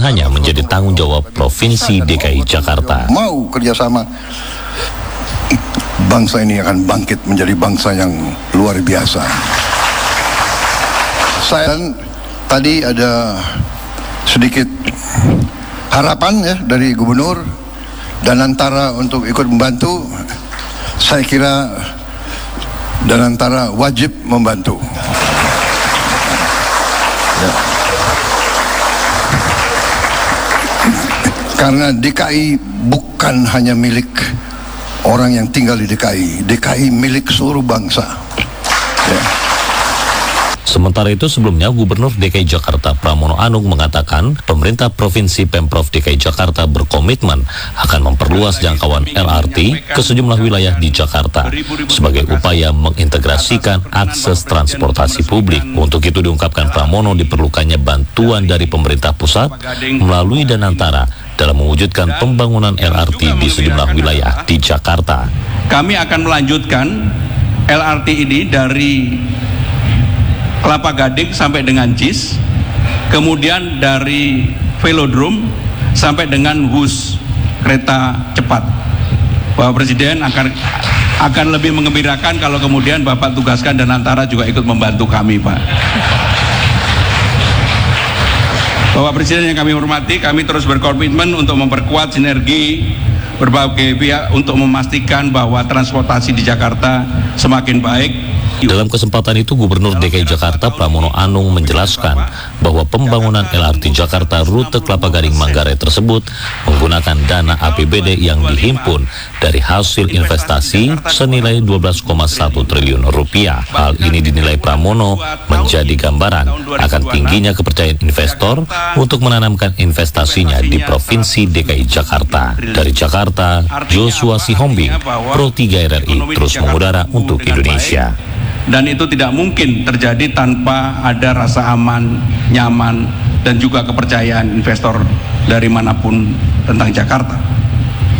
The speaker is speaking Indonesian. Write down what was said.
hanya menjadi tanggung jawab Provinsi DKI Jakarta. Mau kerjasama, bangsa ini akan bangkit menjadi bangsa yang luar biasa. Tadi ada sedikit harapan ya dari Gubernur Danantara untuk ikut membantu. Saya kira Danantara wajib membantu. Ya. Karena DKI bukan hanya milik orang yang tinggal di DKI. DKI milik seluruh bangsa. Ya. Sementara itu sebelumnya Gubernur DKI Jakarta Pramono Anung mengatakan pemerintah Provinsi Pemprov DKI Jakarta berkomitmen akan memperluas jangkauan LRT ke sejumlah wilayah di Jakarta sebagai upaya mengintegrasikan akses transportasi publik. Untuk itu diungkapkan Pramono diperlukannya bantuan dari pemerintah pusat melalui Danantara dalam mewujudkan pembangunan LRT di sejumlah wilayah di Jakarta. Kami akan melanjutkan LRT ini dari Kelapa Gading sampai dengan JIS, kemudian dari Velodrome sampai dengan WUS kereta cepat. Bapak Presiden akan lebih mengembirakan kalau kemudian Bapak tugaskan Danantara juga ikut membantu kami, Pak. Bapak Presiden yang kami hormati, kami terus berkomitmen untuk memperkuat sinergi berbagai pihak untuk memastikan bahwa transportasi di Jakarta semakin baik. Dalam kesempatan itu Gubernur DKI Jakarta Pramono Anung menjelaskan bahwa pembangunan LRT Jakarta rute Kelapa Gading Manggarai tersebut menggunakan dana APBD yang dihimpun dari hasil investasi senilai 12,1 triliun rupiah. Hal ini dinilai Pramono menjadi gambaran akan tingginya kepercayaan investor untuk menanamkan investasinya di Provinsi DKI Jakarta. Dari Jakarta, Joshua Sihombing, Pro 3 RRI terus mengudara untuk Indonesia. Dan itu tidak mungkin terjadi tanpa ada rasa aman, nyaman, dan juga kepercayaan investor dari manapun tentang Jakarta.